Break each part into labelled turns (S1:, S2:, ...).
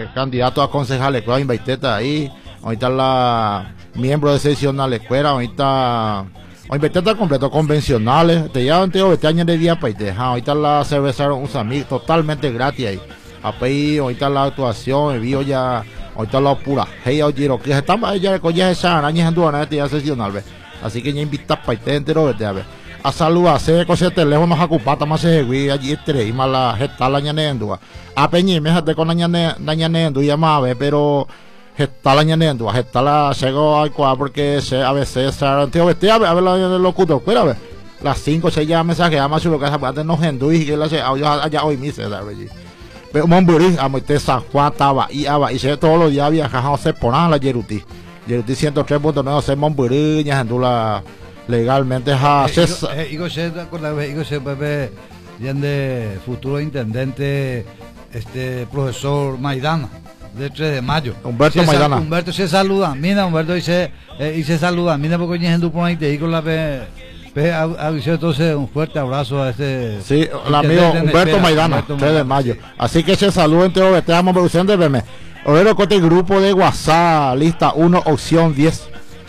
S1: candidato a concejal de Invaiteta ahí, ahorita la miembro de seccional de escuela, ahorita Invaiteta completo convencionales, te llevan 20 años de día para irte, ahorita la cerveza Usamí totalmente gratis ahí, ahí ahorita la actuación, el video ya, ahorita la pura, hey, oye, que estamos ya con ya esa araña en duana ya seccional, ¿ves? Así que ya invita para irte entero, vete a ver. A saludar, se con ese teléfono a ocupar, más se güey, allí tres, más la gesta la ñanendua. A peñi, me jate con la ñanendu, ya más, pero gesta la ñanendua, gesta la llegó al cual porque se a veces se tío vete a ver la locutor, pero a ver, las 5 se llama mensaje, más lo que hace parte no gendu y que la se allá hoy mi se da allí. Pero Monburí, a meter San Juan, Taba y se todos los días viajando se ponen la Yeruti. Yeruti 103.9, se Monburí, ñandu la legalmente
S2: Igo se Pepe de futuro intendente profesor Maidana de 3 de mayo
S1: Humberto Maidana.
S2: Humberto se saluda mira Humberto y se saluda mira porque gente por ahí te digo la aviso entonces un fuerte abrazo a este
S1: sí el amigo Humberto Maidana 3 de mayo así que se saluda entre los veteranos producción de BM Obrero Cote grupo de WhatsApp lista 1 opción 10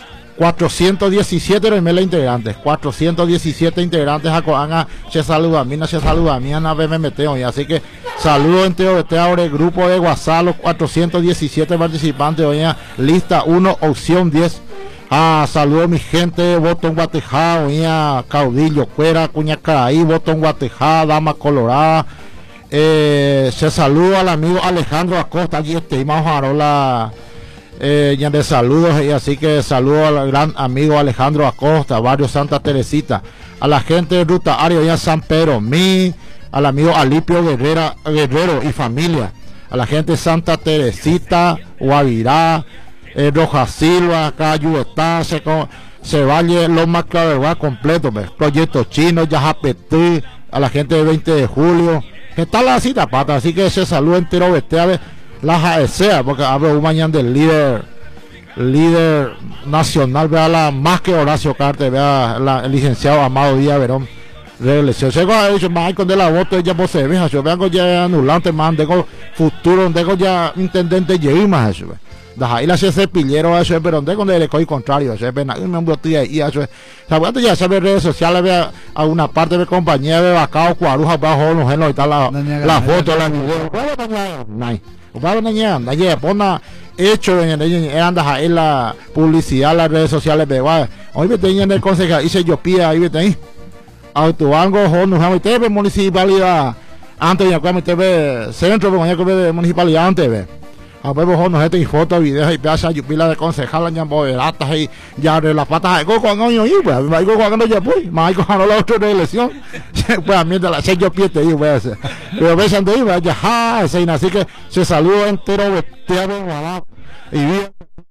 S1: 417 remela integrantes 417 integrantes a Coanga se saluda mina BMMTO y así que saludo entero este ahora el grupo de WhatsApp los 417 participantes hoy lista 1 opción 10 saludo mi gente Botón Guatejá hoy Caudillo Cuera Cuñacaraí Botón Guatejá Dama Colorada se saluda al amigo Alejandro Acosta aquí más Jarola ya de saludos y así que saludo al gran amigo Alejandro Acosta, barrio Santa Teresita, a la gente de Ruta Ario ya San Pedro, al amigo Alipio Guerrero y familia, a la gente de Santa Teresita, Guavirá, Roja Silva, Cayuetá, se valle Loma Claverba completo, Proyecto Chino, Yajapetí, a la gente de 20 de julio, que está la cita pata, así que se saludo entero vete a ver la JSEA, porque hablo mañana del líder nacional, vea la más que Horacio Carte, vea el licenciado Amado Díaz Verón, reelección. Se ha dicho, más con de la voto, ella por se veja, yo vengo ya anulante, man, tengo futuro, tengo ya intendente y más eso, ahí la se pillero eso, pero tengo de el contrario, eso es pena, un botella y eso es, ya sabe redes sociales, vea a una parte de compañía de Bacao, Cuaruja, bajo los genos y tal, la foto, la video, pona hecho andas ahí la publicidad las redes sociales de hoy me tenían el concejal hice yo pía ahí vete ahí autobango nos TV municipalidad antes ya cuando TV centro de municipalidad antes ve a ver vos nos y fotos videos y piazza yo pila de concejal ya moderatas y ya de las patas de coco coño y pues ahí cuando ya pues más cuando la otra elección pues a mí de la sé yo pie te digo pues pero ves ando iba ya así que se saluda entero vestido y bien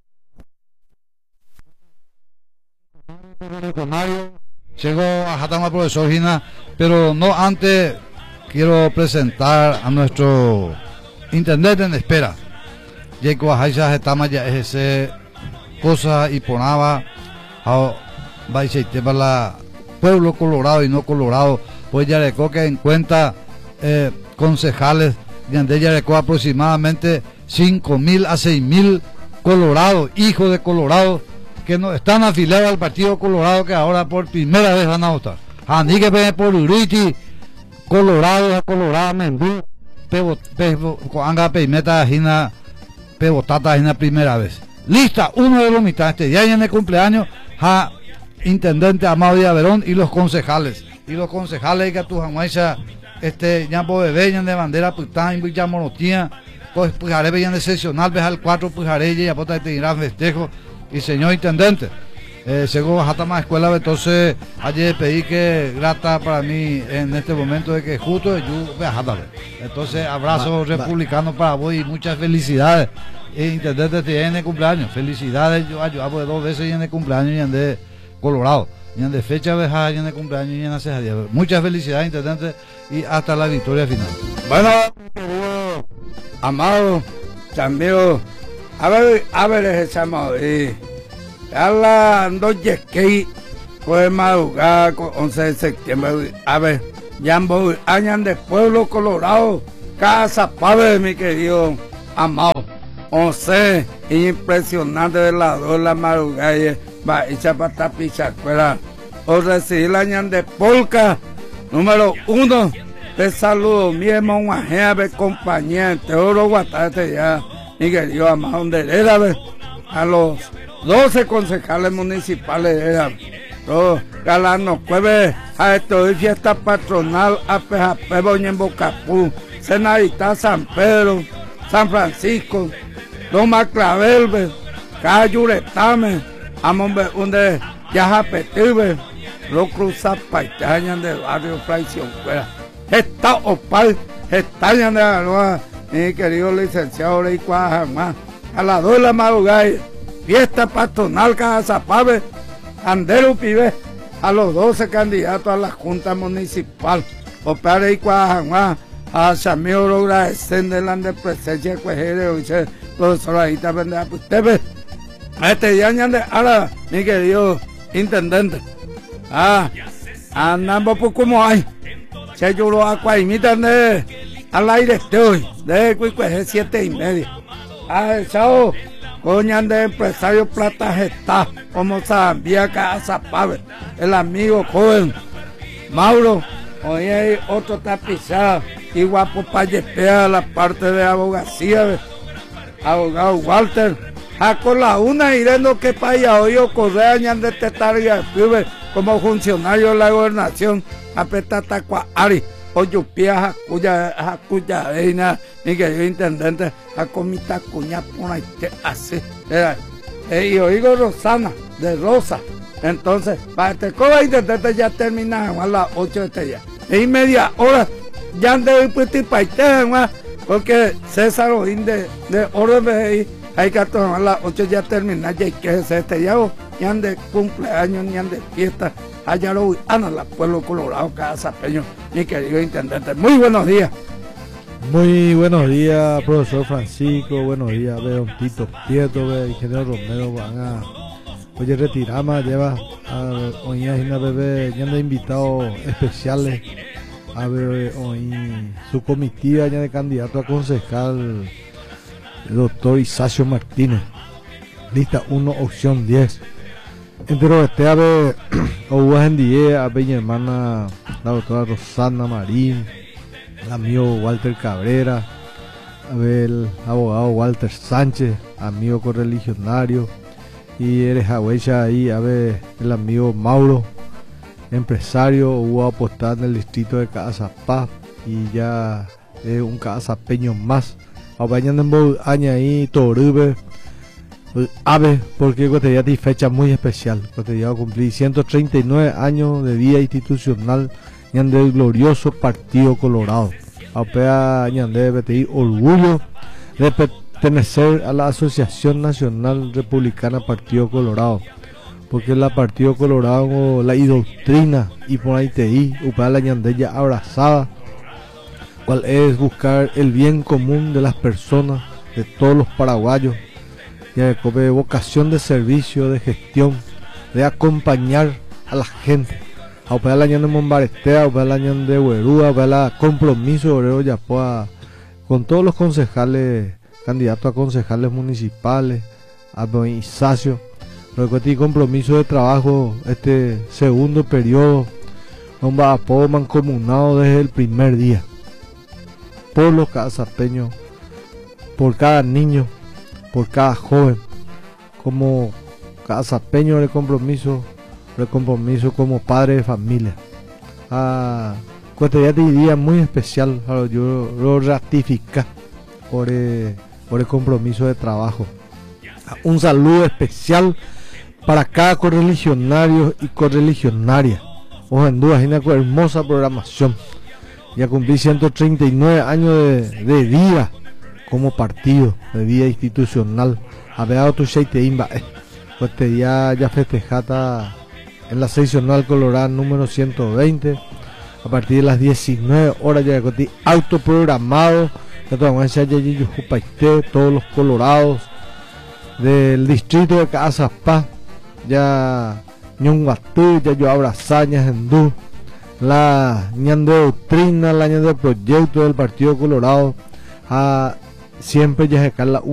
S2: llego a Jatama profesor Gina pero no antes quiero presentar a nuestro intendente en espera Jacob Haisa Jetama ya ese cosa y ponaba a para la pueblo colorado y no colorado pues ya le coque en cuenta concejales de ya le aproximadamente 5.000 a 6.000 colorados hijos de Colorado que no están afiliados al partido Colorado que ahora por primera vez van a votar Ani que por Uriti Colorado a Colorado Mendú Coanga Peimeta Gina Pebotata en la primera vez. Lista, uno de los mitad este día en el cumpleaños a intendente Amado Díaz Verón y los concejales. Y los concejales que tu jamaisa ñampo bebé de bandera pután y ya monotía, pues pujaré veían excepcional, ves al 4 pujaré y apota de gran festejo. Y señor intendente, según bajata más escuela, entonces ayer pedí que grata para mí en este momento de que justo yo viajaba. Entonces abrazo republicano para vos y muchas felicidades. Intendente tiene el cumpleaños, felicidades, yo hago de 2 veces y en el cumpleaños y en de Colorado, y en de fecha vejada y en el cumpleaños y en la cejaría. Muchas felicidades intendente y hasta la victoria final.
S3: Bueno, Amado, también, a ver esa madre. La noche que fue madrugada con 11 de septiembre, a ver, ya años de pueblo Colorado, casa padre mi querido amado. 11, impresionante de las 2 de la madrugada, va hecha para tapichacuera. O recibir la ñande polka, número 1. Te saludo, mi hermano Guajea, compañía, te oro guatate ya, mi querido amado de Hereda, a los 12 concejales municipales de Hereda. Todos galano, jueves, a esto de fiesta patronal, a Pejape, en Bocapú, Senadita, San Pedro, San Francisco, Loma Clavel, Cayuretame, Amombe, donde Yajapetive, lo cruza Paitaña del barrio Fraición Cuera. Está Opal, Estaña de Aloha, mi querido licenciado Rey Cuajamá, a las 2 de la madrugada, fiesta patronal Cajazapave, Andero Pibe, a los 12 candidatos a la Junta Municipal, Opal Rey Cuajamá, a Samio Rogra, Sendeland de presencia, Cuejere, dice profesor Ahita Vendea, usted ve, a este día de ahora, mi querido intendente, andamos por como hay. Se lloró a Cuaimita al aire estoy, de Cuicueje 7:30. Chao, coñan de empresario Plata Gestá, como sabía Cajazapave, el amigo joven Mauro, hoy hay otro tapizado, y guapo para llepear la parte de abogacía, abogado Walter, con la una irendo que para hoy Correa ñan de Tetaria, como funcionario de la gobernación, a Petatacua Ari, Oyupia, Jacuya, Reina, mi querido intendente, a Comita Cuña, por ahí, así, y oigo Rosana, de Rosa, entonces, para este coba intendente ya termina a las 8 de este día, y media hora, ya de ir para porque César Oín de Orden BGI, hay que tomar las 8 ya terminar, ya hay que hacer este día, ya de cumpleaños, ni de fiesta. Allá lo Ana, la pueblo colorado, Cajazapeño, mi querido intendente. Muy buenos días.
S4: Muy buenos días, profesor Francisco. Buenos días, don Tito Prieto, ingeniero Romero. Van a, oye, retiramos, lleva hoy hay una bebé, ya de invitados especiales a ver hoy su comitiva ya de candidato a concejal, el doctor Isacio Martínez. Lista 1, opción 10. Entero este a ver, a ver mi hermana, la doctora Rosana Marín, el amigo Walter Cabrera, a ver el abogado Walter Sánchez, amigo correligionario, y eres agüecha ahí, a ver el amigo Mauro, empresario, hubo apostado en el distrito de Cajazapá, y ya es un cajazapeño más, a ver en ahí, Torube, Ave, porque cotidiana y fecha muy especial. Cotidiana cumplí 139 años de vida institucional del glorioso Partido Colorado. Apea ñande BTI, orgullo de pertenecer a la Asociación Nacional Republicana Partido Colorado. Porque la Partido Colorado la doctrina y por ahí TI, upea la ñande ya abrazada, cual es buscar el bien común de las personas, de todos los paraguayos. Ya de vocación de servicio, de gestión, de acompañar a la gente. A operar la ñan de Mombarestea, a operar la ñan de Huerúa, a operar la compromiso obrero Yapoa, con todos los concejales, candidatos a concejales municipales, a Isacio, y compromiso de trabajo este segundo periodo, un apoyo mancomunado desde el primer día, por los cajazapeños, por cada niño, por cada joven, como cajazapeño de compromiso como padre de familia. Este día muy especial, yo lo ratifico por el compromiso de trabajo. Un saludo especial para cada correligionario y correligionaria. Ojo en duda, una hermosa programación. Ya cumplí 139 años de vida como partido, de vida institucional. Había otro Sheiteimba, pues este día ya festejada en la seccional Colorado número 120, a partir de las 19 horas ya de autoprogramado, todos los colorados del distrito de Cajazapá, ya Ñonguatú, ya yo abrazañas Endú, la ñan de doctrina, la ñan de proyecto del Partido Colorado, siempre ya se cala